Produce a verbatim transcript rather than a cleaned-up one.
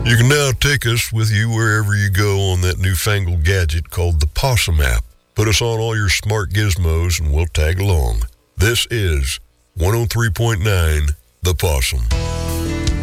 You can now take us with you wherever you go on that newfangled gadget called the Possum app. Put us on all your smart gizmos and we'll tag along. This is one oh three point nine The Possum.